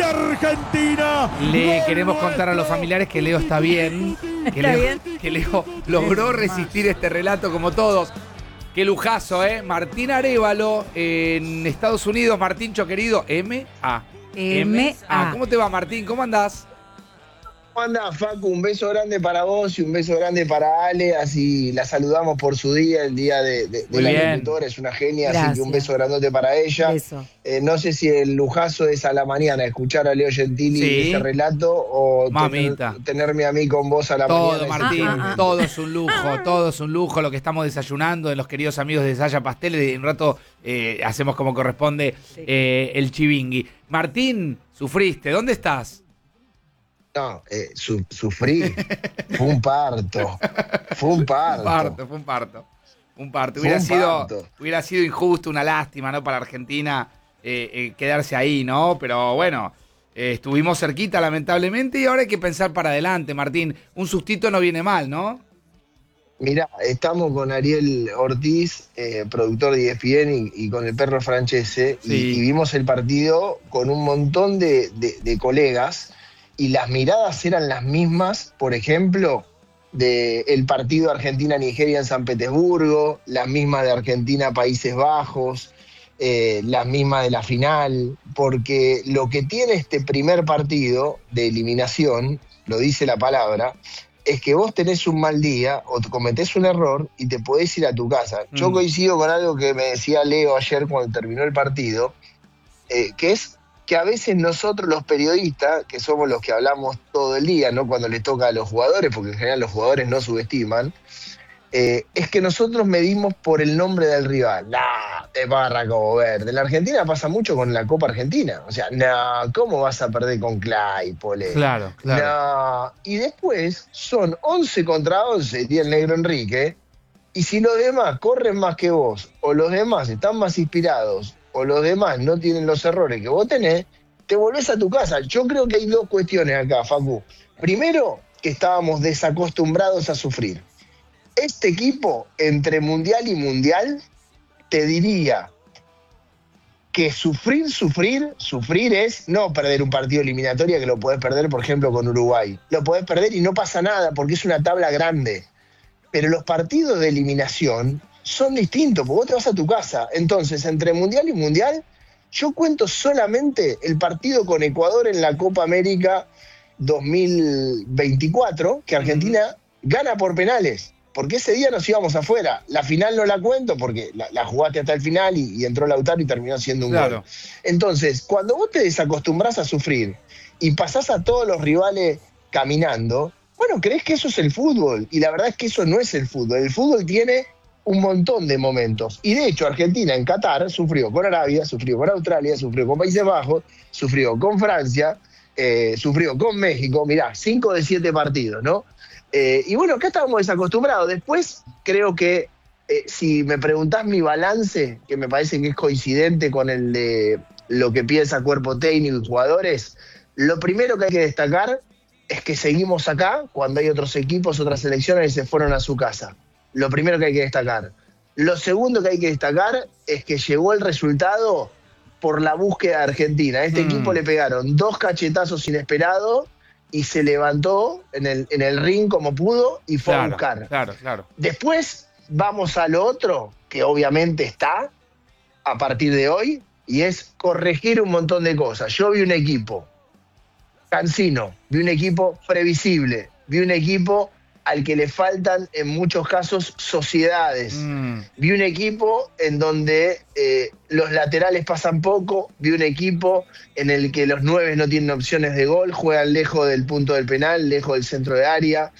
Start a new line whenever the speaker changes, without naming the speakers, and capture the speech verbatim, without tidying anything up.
Argentina.
Le queremos contar a los familiares que Leo está bien. Que
¿Está
Leo,
bien?
que Leo logró resistir este relato como todos. Qué lujazo, ¿eh? Martín Arévalo en Estados Unidos. Martíncho querido, M A
M A
¿Cómo te va, Martín? ¿Cómo andás?
¿Cómo andás, Facu? Un beso grande para vos y un beso grande para Ale. Así la saludamos por su día, el día de, de,
Muy
de la
bien.
agricultora. Es una genia,
Gracias.
así que un beso grandote para ella.
Beso.
Eh, no sé si el lujazo es a la mañana escuchar a Leo Gentili
Sí.
ese relato o
Mamita.
tener- tenerme a mí con vos a la
Todo,
mañana.
Martín,
Ah, ah, ah.
todo es un lujo, todo es un lujo lo que estamos desayunando de los queridos amigos de Saya Pasteles. En un rato eh, hacemos como corresponde eh, el chivingui. Martín, sufriste, ¿dónde estás?
No, eh, su- sufrí. Fue un parto. Fue un parto.
Un parto, fue un parto. Un parto.
Fue
Hubiera,
un
sido,
parto.
hubiera sido injusto, una lástima, ¿no? Para Argentina eh, eh, quedarse ahí, ¿no? Pero bueno, eh, estuvimos cerquita, lamentablemente, y ahora hay que pensar para adelante, Martín. Un sustito no viene mal, ¿no?
Mirá, estamos con Ariel Ortiz, eh, productor de E S P N, y, y con el perro Francese, y-
Sí.
y, vimos el partido con un montón de, de- de colegas, y las miradas eran las mismas, por ejemplo, del partido Argentina-Nigeria en San Petersburgo, las mismas de Argentina-Países Bajos, eh, las mismas de la final, porque lo que tiene este primer partido de eliminación, lo dice la palabra, es que vos tenés un mal día o te cometés un error y te podés ir a tu casa. Yo
Mm.
coincido con algo que me decía Leo ayer cuando terminó el partido, eh, que es que a veces nosotros los periodistas, que somos los que hablamos todo el día, no cuando les toca a los jugadores, porque en general los jugadores no subestiman, eh, es que nosotros medimos por el nombre del rival. Nah, te barra como verde. En la Argentina pasa mucho con la Copa Argentina. O sea, nah, ¿cómo vas a perder con Claypole?
Claro, claro.
No. Y después son once contra once, tiene el negro Enrique, y si los demás corren más que vos, o los demás están más inspirados, o los demás no tienen los errores que vos tenés, te volvés a tu casa. Yo creo que hay dos cuestiones acá, Facu. Primero, que estábamos desacostumbrados a sufrir. Este equipo, entre mundial y mundial, te diría que sufrir, sufrir, sufrir es no perder un partido eliminatorio que lo podés perder, por ejemplo, con Uruguay. Lo podés perder y no pasa nada porque es una tabla grande. Pero los partidos de eliminación son distintos, porque vos te vas a tu casa. Entonces, entre mundial y mundial, yo cuento solamente el partido con Ecuador en la Copa América dos mil veinticuatro, que Argentina gana por penales. Porque ese día nos íbamos afuera. La final no la cuento porque la, la jugaste hasta el final y, y entró Lautaro y terminó siendo un
Claro.
gol. Entonces, cuando vos te desacostumbras a sufrir y pasás a todos los rivales caminando, bueno, crees que eso es el fútbol. Y la verdad es que eso no es el fútbol. El fútbol tiene un montón de momentos. Y de hecho, Argentina en Qatar sufrió con Arabia, sufrió con Australia, sufrió con Países Bajos, sufrió con Francia, eh, sufrió con México. Mirá, cinco de siete partidos, ¿no? Eh, y bueno, acá estábamos desacostumbrados. Después, creo que eh, si me preguntás mi balance, que me parece que es coincidente con el de lo que piensa cuerpo técnico y jugadores, lo primero que hay que destacar es que seguimos acá cuando hay otros equipos, otras selecciones que se fueron a su casa. Lo primero que hay que destacar. Lo segundo que hay que destacar es que llegó el resultado por la búsqueda de Argentina. A este
Mm.
equipo le pegaron dos cachetazos inesperados y se levantó en el, en el ring como pudo y fue a
Claro,
buscar.
claro, claro.
Después vamos a lo otro, que obviamente está a partir de hoy, y es corregir un montón de cosas. Yo vi un equipo cansino, vi un equipo previsible, vi un equipo al que le faltan en muchos casos sociedades.
Mm.
Vi un equipo en donde eh, los laterales pasan poco, vi un equipo en el que los nueve no tienen opciones de gol, juegan lejos del punto del penal, lejos del centro de área.